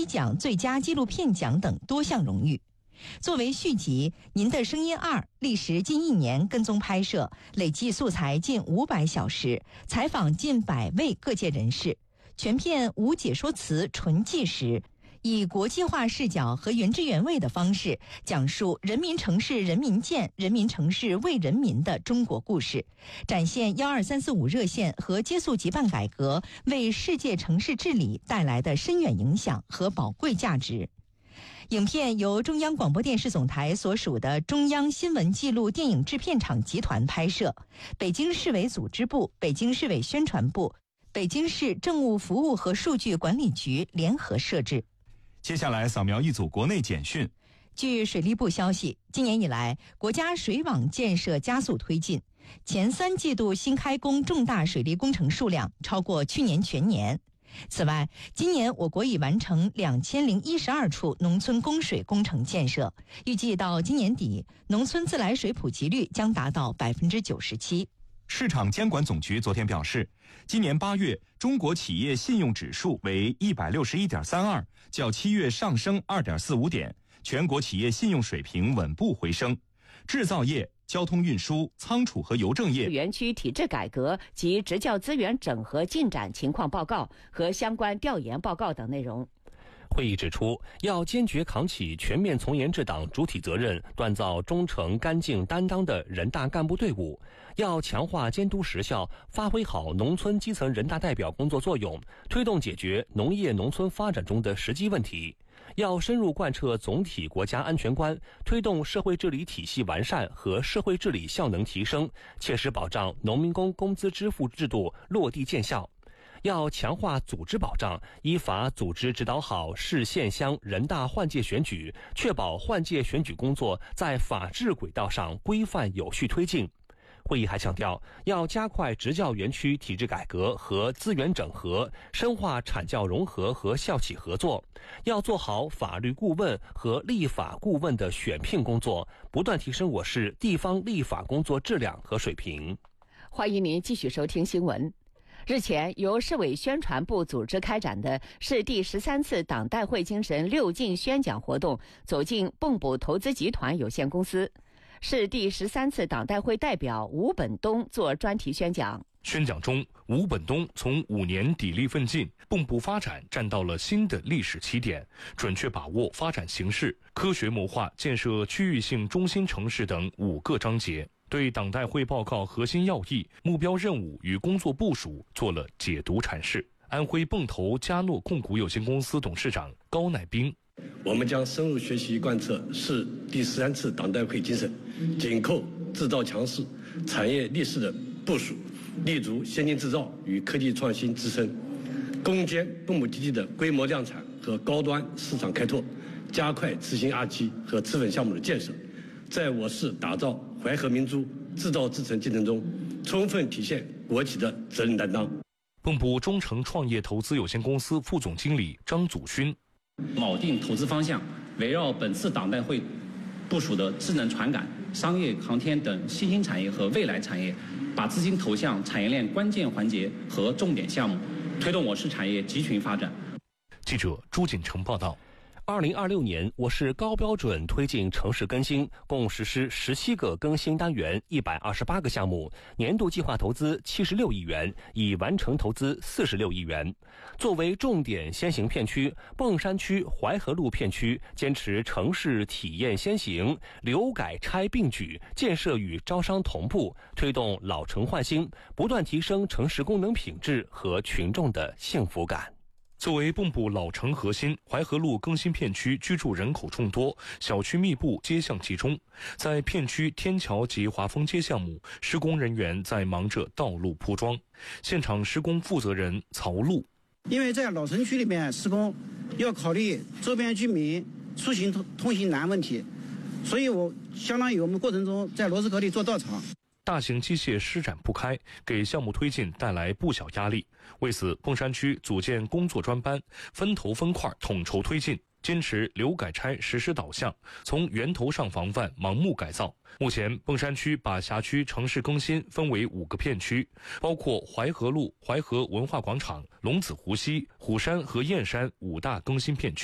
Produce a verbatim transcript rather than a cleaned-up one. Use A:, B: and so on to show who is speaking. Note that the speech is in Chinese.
A: 一奖最佳纪录片奖等多项荣誉。作为续集，《您的声音二》历时近一年跟踪拍摄，累计素材近五百小时，采访近百位各界人士，全片无解说词，纯纪实，以国际化视角和原汁原味的方式讲述人民城市人民建、人民城市为人民的中国故事，展现幺二三四五热线和接速即办改革为世界城市治理带来的深远影响和宝贵价值。影片由中央广播电视总台所属的中央新闻纪录电影制片厂集团拍摄，北京市委组织部、北京市委宣传部、北京市政务服务和数据管理局联合摄制。
B: 接下来扫描一组国内简讯。
A: 据水利部消息，今年以来，国家水网建设加速推进，前三季度新开工重大水利工程数量超过去年全年。此外，今年我国已完成两千零一十二处农村供水工程建设，预计到今年底，农村自来水普及率将达到百分之九十七。
B: 市场监管总局昨天表示，今年八月中国企业信用指数为一百六十一点三二，较七月上升二点四五点，全国企业信用水平稳步回升。制造业、交通运输、仓储和邮政业
C: 园区体制改革及职教资源整合进展情况报告和相关调研报告等内容。
D: 会议指出，要坚决扛起全面从严治党主体责任，锻造忠诚、干净、担当的人大干部队伍；要强化监督实效，发挥好农村基层人大代表工作作用，推动解决农业农村发展中的实际问题；要深入贯彻总体国家安全观，推动社会治理体系完善和社会治理效能提升，切实保障农民工工资支付制度落地见效。要强化组织保障，依法组织指导好市县乡人大换届选举，确保换届选举工作在法治轨道上规范有序推进。会议还强调，要加快职教园区体制改革和资源整合，深化产教融合和校企合作，要做好法律顾问和立法顾问的选聘工作，不断提升我市地方立法工作质量和水平。
C: 欢迎您继续收听新闻。日前，由市委宣传部组织开展的市第十三次党代会精神六进宣讲活动走进蚌埠投资集团有限公司。市第十三次党代会代表吴本东做专题宣讲。
E: 宣讲中，吴本东从五年砥砺奋进，蚌埠发展站到了新的历史起点，准确把握发展形势，科学谋划建设区域性中心城市等五个章节，对党代会报告核心要义、目标任务与工作部署做了解读阐释。安徽蚌投嘉诺控股有限公司董事长高乃兵：
F: 我们将深入学习贯彻市第十三次党代会精神，紧扣制造强势、产业立势的部署，立足先进制造与科技创新自身，攻坚蚌埠基地的规模量产和高端市场开拓，加快执行 R 七 和资本项目的建设，在我市打造淮河明珠制造制成进程中，充分体现国企的责任担当。
E: 蚌埠中诚创业投资有限公司副总经理张祖勋：
G: 铆定投资方向，围绕本次党代会部署的智能传感、商业航天等新兴产业和未来产业，把资金投向产业链关键环节和重点项目，推动我市产业集群发展。
E: 记者朱锦成报道。
D: 二零二六年，我市高标准推进城市更新，共实施十七个更新单元，一百二十八个项目，年度计划投资七十六亿元，已完成投资四十六亿元。作为重点先行片区，砀山区淮河路片区坚持城市体验先行、留改拆并举，建设与招商同步，推动老城焕新，不断提升城市功能品质和群众的幸福感。
E: 作为蚌埠老城核心，淮河路更新片区居住人口众多，小区密布，街巷集中。在片区天桥及华丰街项目，施工人员在忙着道路铺装。现场施工负责人曹路：
H: 因为在老城区里面施工，要考虑周边居民出行通通行难问题，所以我相当于我们过程中在螺丝壳里做道场。
E: 大型机械施展不开，给项目推进带来不小压力。为此，砀山区组建工作专班，分头分块统筹推进，坚持留改拆实施导向，从源头上防范盲目改造。目前，砀山区把辖区城市更新分为五个片区，包括淮河路、淮河文化广场、龙子湖西、虎山和燕山五大更新片区。